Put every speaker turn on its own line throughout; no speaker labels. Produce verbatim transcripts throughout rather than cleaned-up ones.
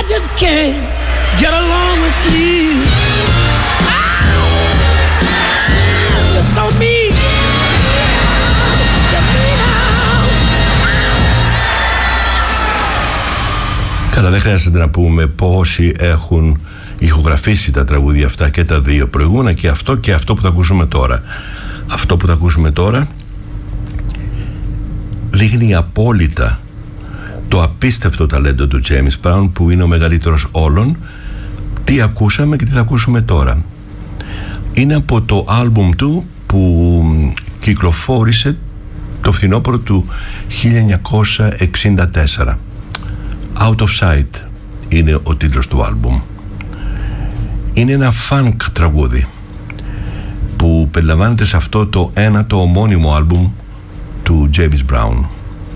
just can't get along with you. Oh, you're so mean. You're mean.
Καλά, δεν χρειάζεται να πούμε πόσοι έχουν ηχογραφήσει τα τραγούδια αυτά και τα δύο προηγούμενα, και αυτό και αυτό που θα ακούσουμε τώρα. Αυτό που θα ακούσουμε τώρα δείχνει απόλυτα το απίστευτο ταλέντο του James Brown, που είναι ο μεγαλύτερος όλων. Τι ακούσαμε και τι θα ακούσουμε τώρα είναι από το άλμπουμ του που κυκλοφόρησε το φθινόπωρο του χίλια εννιακόσια εξήντα τέσσερα. Out of Sight είναι ο τίτλος του άλμπουμ. Είναι ένα funk τραγούδι που περιλαμβάνεται σε αυτό το ένατο ομώνυμο άλμπουμ του James Brown.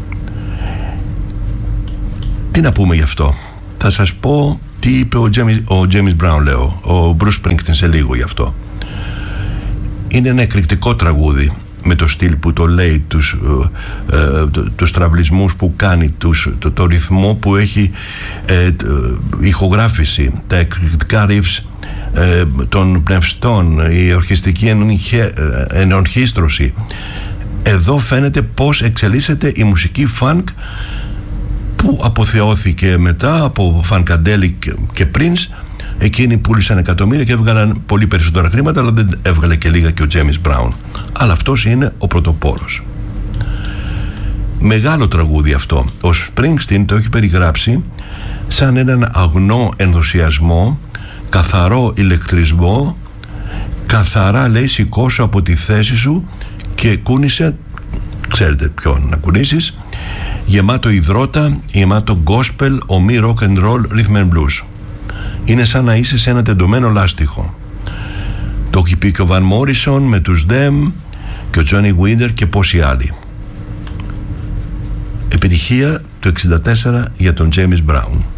Τι να πούμε γι' αυτό? Θα σας πω τι είπε ο James, ο James Brown, λέω, ο Bruce Springsteen σε λίγο γι' αυτό. Είναι ένα εκρηκτικό τραγούδι με το στυλ που το λέει, τους, ε, ε, τους τραυλισμούς που κάνει, τους, το, το ρυθμό που έχει, ε, η ηχογράφηση, τα εκρηκτικά riffs ε, των πνευστών, η ορχιστική ενορχίστρωση. Εδώ φαίνεται πως εξελίσσεται η μουσική funk, που αποθεώθηκε μετά από Funkadelic και Prince. Εκείνοι πούλησαν εκατομμύρια και έβγαλαν πολύ περισσότερα χρήματα, αλλά δεν έβγαλε και λίγα και ο James Brown. Αλλά αυτός είναι ο πρωτοπόρος. Μεγάλο τραγούδι αυτό. Ο Springsteen το έχει περιγράψει σαν έναν αγνό ενθουσιασμό, καθαρό ηλεκτρισμό, καθαρά, λέει, σηκώσου από τη θέση σου και κούνησε, ξέρετε ποιον να κουνήσεις, γεμάτο υδρότα, γεμάτο gospel, ομή rock and roll, rhythm and blues. Είναι σαν να είσαι σε ένα τεντωμένο λάστιχο. Το έχει πει και ο Van Morrison με τους Them και ο Johnny Winter και πόσοι άλλοι. Επιτυχία του εξήντα τέσσερα για τον James Brown.